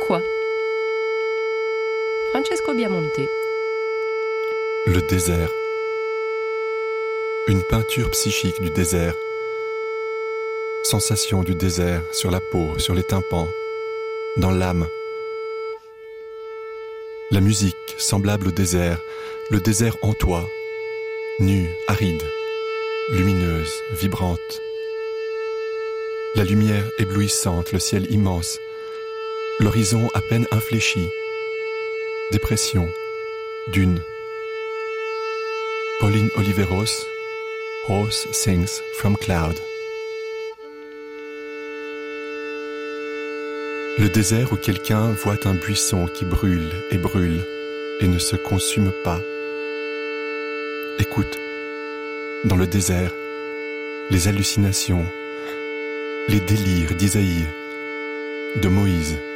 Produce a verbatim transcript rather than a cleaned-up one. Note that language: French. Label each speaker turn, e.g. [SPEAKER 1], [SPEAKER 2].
[SPEAKER 1] Pourquoi ? Francesco Biamonte.
[SPEAKER 2] Le désert. Une peinture psychique du désert. Sensation du désert sur la peau, sur les tympans, dans l'âme. La musique semblable au désert, le désert en toi, nue, aride, lumineuse, vibrante. La lumière éblouissante, le ciel immense, l'horizon à peine infléchi. Dépression, dune. Pauline Oliveros, Horse Sings from Cloud. Le désert où quelqu'un voit un buisson qui brûle et brûle et ne se consume pas. Écoute, dans le désert, les hallucinations, les délires d'Isaïe, de Moïse.